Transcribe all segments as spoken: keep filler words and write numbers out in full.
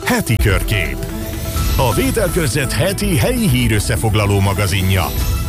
Heti körkép. A Vételkörzet heti helyi hírösszefoglaló magazinja.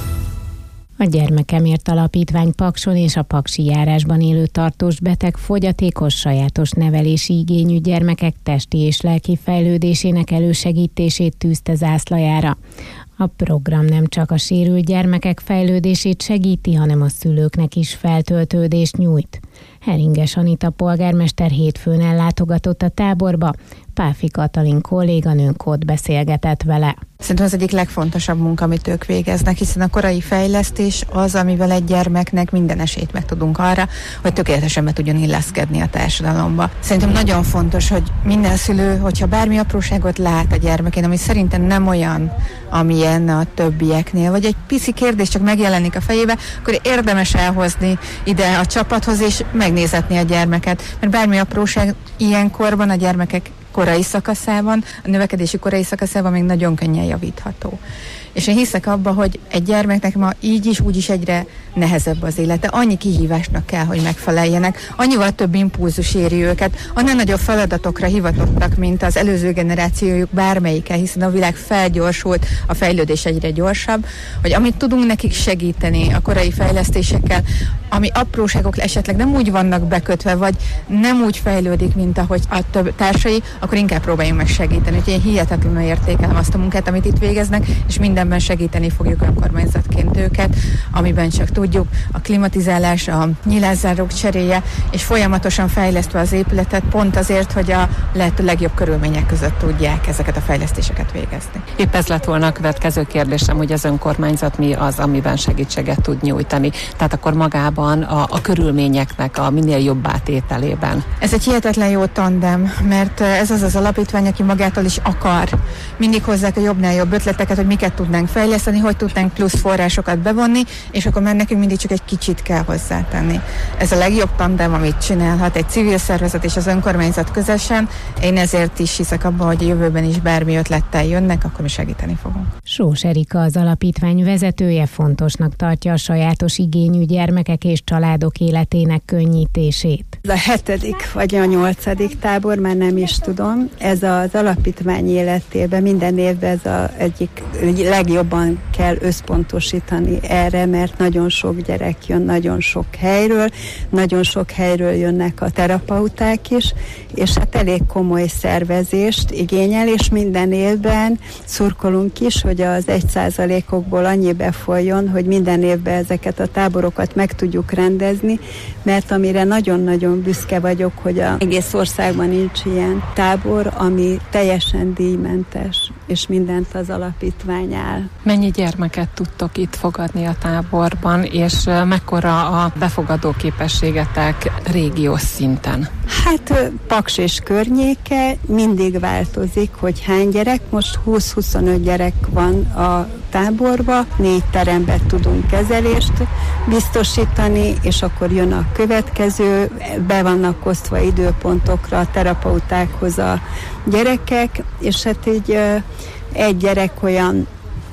A Gyermekemért Alapítvány Pakson és a paksi járásban élő tartós beteg, fogyatékos, sajátos nevelési igényű gyermekek testi és lelki fejlődésének elősegítését tűzte zászlajára. A program nem csak a sérült gyermekek fejlődését segíti, hanem a szülőknek is feltöltődést nyújt. Heringes Anita polgármester hétfőn ellátogatott a táborba, Páfi Katalin kolléganőnk ott beszélgetett vele. Szerintem az egyik legfontosabb munka, amit ők végeznek, hiszen a korai fejlesztés az, amivel egy gyermeknek minden esélyt meg tudunk arra, hogy tökéletesen be tudjon illeszkedni a társadalomba. Szerintem nagyon fontos, hogy minden szülő, hogyha bármi apróságot lát a gyermekén, ami szerintem nem olyan, amilyen a többieknél, vagy egy pici kérdés csak megjelenik a fejébe, akkor érdemes elhozni ide a csapathoz, és megnézetni a gyermeket. Mert bármi apróság ilyenkorban a gyermekek korai szakaszában, a növekedési korai szakaszában még nagyon könnyen javítható. És én hiszek abba, hogy egy gyermeknek ma így is, úgy is egyre nehezebb az élete. Annyi kihívásnak kell, hogy megfeleljenek, annyival több impulzus éri őket, annál nagyobb feladatokra hivatottak, mint az előző generációjuk bármelyike, hiszen a világ felgyorsult, a fejlődés egyre gyorsabb, hogy amit tudunk nekik segíteni a korai fejlesztésekkel, ami apróságok esetleg nem úgy vannak bekötve, vagy nem úgy fejlődik, mint ahogy a több társai, akkor inkább próbáljunk meg segíteni. Úgyhogy én hihetetlenül értékelem azt a munkát, amit itt végeznek, és mindenben segíteni fogjuk önkormányzatként őket, amiben csak tudjuk, a klimatizálás, a nyilászárók cseréje, és folyamatosan fejlesztve az épületet, pont azért, hogy a lehető legjobb körülmények között tudják ezeket a fejlesztéseket végezni. Épp ez lett volna a következő kérdésem, hogy az önkormányzat mi az, amiben segítséget tud nyújtani. Tehát akkor magában a, a körülményeknek a minél jobb átételében. Ez egy hihetetlen jó tandem, mert ez az az alapítvány, aki magától is akar. Mindig hozzák a jobbnál jobb ötleteket, hogy miket tudnánk fejleszteni, hogy tudnánk plusz forrásokat bevonni, és akkor már nekünk mindig csak egy kicsit kell hozzátenni. Ez a legjobb tandem, amit csinálhat egy civil szervezet és az önkormányzat közösen. Én ezért is hiszek abban, hogy a jövőben is bármi ötlettel jönnek, akkor mi segíteni fogunk. Sós Erika, az alapítvány vezetője, fontosnak tartja a sajátos igényű gyermekek és családok életének könnyítését. Ez a hetedik vagy a nyolcadik tábor, már nem is tudom. Ez az alapítvány életében minden évben ez az egyik legjobban kell összpontosítani erre, mert nagyon sok gyerek jön, nagyon sok helyről, nagyon sok helyről jönnek a terapeuták is, és hát elég komoly szervezést igényel, és minden évben szurkolunk is, hogy az egy százalékokból annyi befolyjon, hogy minden évben ezeket a táborokat meg tudjuk rendezni, mert amire nagyon-nagyon büszke vagyok, hogy az egész országban nincs ilyen tábor, ami teljesen díjmentes, és mindent az alapítvány áll. Mennyi gyermeket tudtok itt fogadni a táborban, és mekkora a befogadó képességetek régiós szinten? Hát Paks és környéke mindig változik, hogy hány gyerek. Most húsz-huszonöt gyerek van a táborba, négy teremben tudunk kezelést biztosítani, és akkor jön a következő, be vannak osztva időpontokra a terapeutákhoz a gyerekek, és hát így egy gyerek olyan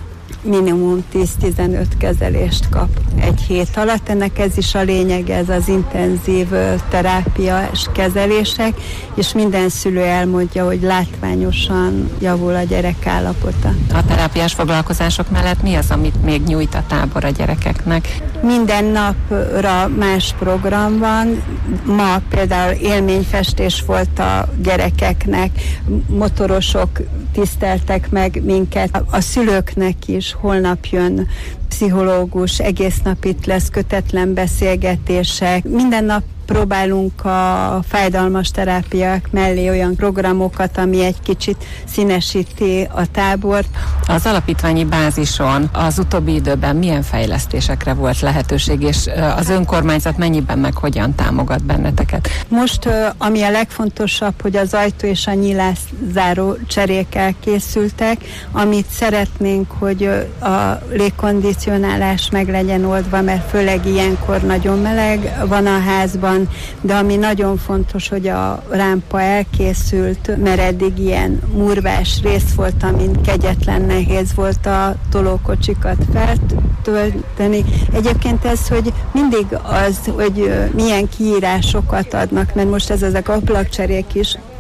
minimum tíz-tizenöt kezelést kap egy hét alatt. Ennek ez is a lényeg, ez az intenzív terápiás kezelések, és minden szülő elmondja, hogy látványosan javul a gyerek állapota. A terápiás foglalkozások mellett mi az, amit még nyújt a tábor a gyerekeknek? Minden napra más program van. Ma például élményfestés volt a gyerekeknek, motorosok tiszteltek meg minket, a szülőknek is. Holnap jön pszichológus, egész nap itt lesz kötetlen beszélgetések. Minden nap próbálunk a fájdalmas terápiák mellé olyan programokat, ami egy kicsit színesíti a tábort. Az alapítványi bázison az utóbbi időben milyen fejlesztésekre volt lehetőség, és az önkormányzat mennyiben meg hogyan támogat benneteket? Most, ami a legfontosabb, hogy az ajtó és a nyilászáró cserék elkészültek, amit szeretnénk, hogy a légkondicionálás meg legyen oldva, mert főleg ilyenkor nagyon meleg van a házban, de ami nagyon fontos, hogy a rámpa elkészült, mert eddig ilyen murvás rész volt, amin kegyetlen nehéz volt a tolókocsikat feltölteni. Egyébként ez, hogy mindig az, hogy milyen kiírásokat adnak, mert most ez ezek ablakcserék is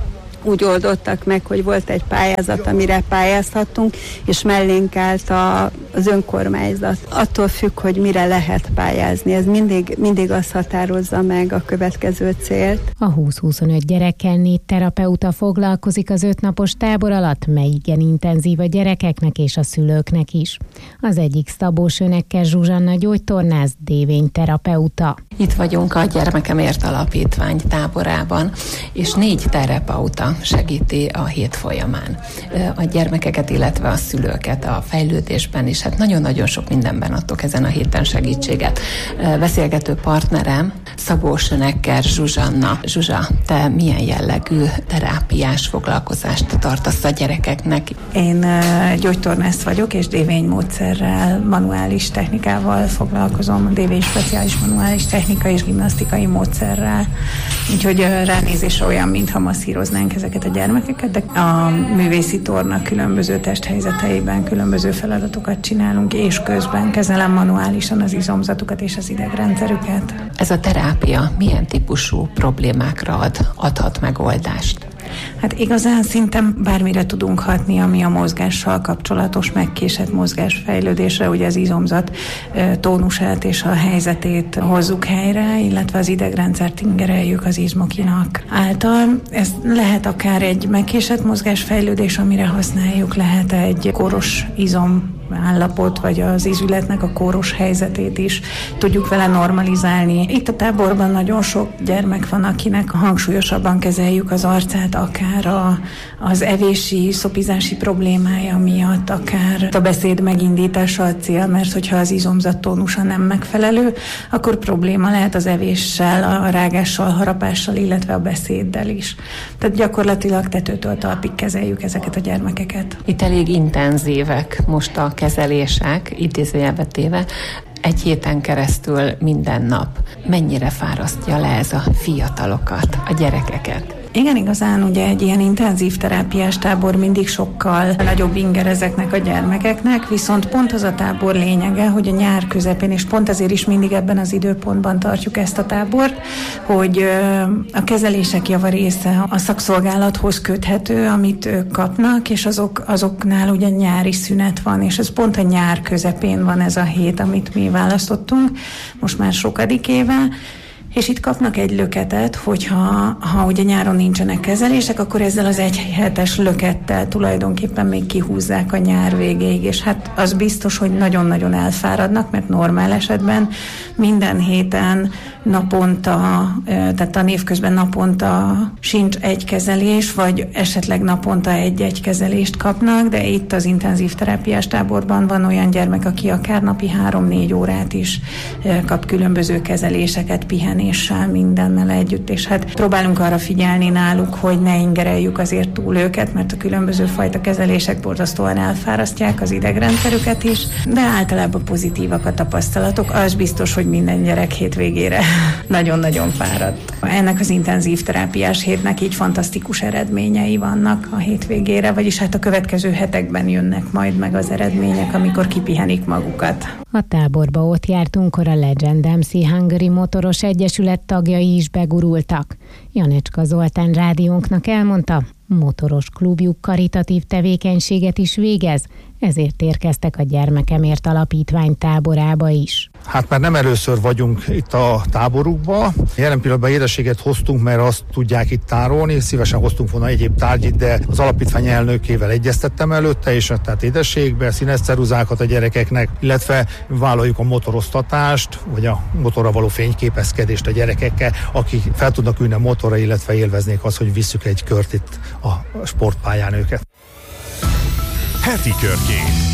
úgy oldottak meg, hogy volt egy pályázat, amire pályázhattunk, és mellénk állt a, az önkormányzat. Attól függ, hogy mire lehet pályázni. Ez mindig, mindig azt határozza meg a következő célt. A húsz-huszonöt gyerekkel négy terapeuta foglalkozik az ötnapos tábor alatt, mely igen intenzív a gyerekeknek és a szülőknek is. Az egyik Szabó Sönekker Zsuzsanna gyógytornász, dévényterapeuta. Itt vagyunk a Gyermekemért Alapítvány táborában, és négy terapeuta segíti a hét folyamán a gyermekeket, illetve a szülőket a fejlődésben, és hát nagyon-nagyon sok mindenben adtok ezen a héten segítséget. Beszélgető partnerem Szabó Sönekker Zsuzsanna. Zsuzsa, te milyen jellegű terápiás foglalkozást tartasz a gyerekeknek? Én gyógytornász vagyok, és dévénymódszerrel, manuális technikával foglalkozom, dévény speciális manuális technika és gimnasztikai módszerrel. Úgyhogy ránézésre olyan, mintha masszíroznánk ezeket a gyermekeket, de a művészi torna különböző testhelyzeteiben különböző feladatokat csinálunk, és közben kezelem manuálisan az izomzatukat és az idegrendszerüket. Ez a terápia milyen típusú problémákra ad, adhat megoldást? Hát igazán szinte bármire tudunk hatni, ami a mozgással kapcsolatos, megkésett mozgásfejlődésre, ugye az izomzat tónusát és a helyzetét hozzuk helyre, illetve az idegrendszert ingereljük az izmokinak által. Ez lehet akár egy megkésett mozgásfejlődés, amire használjuk, lehet egy kóros izom állapot, vagy az izületnek a kóros helyzetét is tudjuk vele normalizálni. Itt a táborban nagyon sok gyermek van, akinek hangsúlyosabban kezeljük az arcát, akár a, az evési, szopizási problémája miatt, akár a beszéd megindítása a cél, mert hogyha az izomzat tónusa nem megfelelő, akkor probléma lehet az evéssel, a rágással, harapással, illetve a beszéddel is. Tehát gyakorlatilag tetőtől talpig kezeljük ezeket a gyermekeket. Itt elég intenzívek most a kezelések, idézőjelbe téve, egy héten keresztül minden nap. Mennyire fárasztja le ez a fiatalokat, a gyerekeket? Igen, igazán ugye egy ilyen intenzív terápiás tábor mindig sokkal nagyobb inger ezeknek a gyermekeknek, viszont pont az a tábor lényege, hogy a nyár közepén, és pont azért is mindig ebben az időpontban tartjuk ezt a tábort, hogy a kezelések javarésze a szakszolgálathoz köthető, amit ők kapnak, és azok, azoknál ugye nyári szünet van, és ez pont a nyár közepén van ez a hét, amit mi választottunk, most már sokadik éve, és itt kapnak egy löketet, hogyha ha ugye nyáron nincsenek kezelések, akkor ezzel az egy hetes lökettel tulajdonképpen még kihúzzák a nyár végéig, és hát az biztos, hogy nagyon-nagyon elfáradnak, mert normál esetben minden héten naponta, tehát a névközben naponta sincs egy kezelés, vagy esetleg naponta egy-egy kezelést kapnak, de itt az intenzív terápiás táborban van olyan gyermek, aki akár napi három-négy órát is kap különböző kezeléseket, pihenéssel, mindennel együtt, és hát próbálunk arra figyelni náluk, hogy ne ingereljük azért túl őket, mert a különböző fajta kezelések borzasztóan elfárasztják az idegrendszerüket is, de általában pozitívak a tapasztalatok. Az biztos, hogy minden gyerek hétvégére nagyon-nagyon fáradt. Ennek az intenzív terápiás hétnek így fantasztikus eredményei vannak a hétvégére, vagyis hát a következő hetekben jönnek majd meg az eredmények, amikor kipihenik magukat. A táborba ott jártunkkor a Legend em cé Hungary Motoros Egyesület tagjai is begurultak. Janecska Zoltán rádiónknak elmondta, motoros klubjuk karitatív tevékenységet is végez, ezért érkeztek a Gyermekemért Alapítvány táborába is. Hát már nem először vagyunk itt a táborukban. Jelen pillanatban édességet hoztunk, mert azt tudják itt tárolni. Szívesen hoztunk volna egyéb tárgyit, de az alapítvány elnökével egyeztettem előtte, és tehát édességbe, színes ceruzákat a gyerekeknek, illetve vállaljuk a motoroztatást, vagy a motorra való fényképezkedést a gyerekekkel, akik fel tudnak ülni a motorra, illetve élveznék azt, hogy visszük egy kört itt a sportpályán őket. Heti körkén.